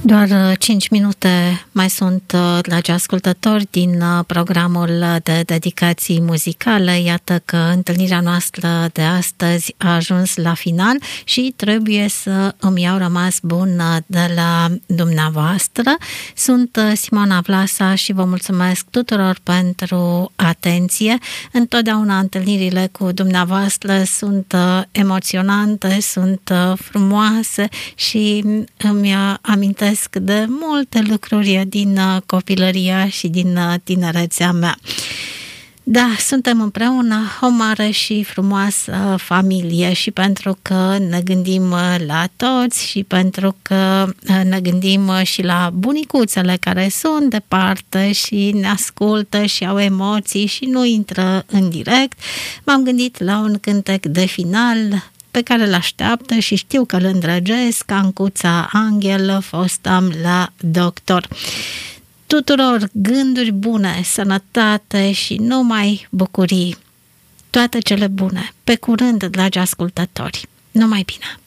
Doar 5 minute mai sunt, dragi ascultători, din programul de dedicații muzicale. Iată că întâlnirea noastră de astăzi a ajuns la final și trebuie să îmi iau rămas bun de la dumneavoastră. Sunt Simona Vlasa și vă mulțumesc tuturor pentru atenție. Întotdeauna întâlnirile cu dumneavoastră sunt emoționante, sunt frumoase și îmi amintesc de multe lucruri din copilăria și din tinerețea mea. Da, suntem împreună o mare și frumoasă familie și pentru că ne gândim la toți și pentru că ne gândim și la bunicuțele care sunt departe și ne ascultă și au emoții și nu intră în direct, m-am gândit la un cântec de final pe care îl așteaptă și știu că îl îndrăgesc, Ancuța Angel, fostam la doctor. Tuturor gânduri bune, sănătate și numai bucurii. Toate cele bune. Pe curând, dragi ascultători. Numai bine!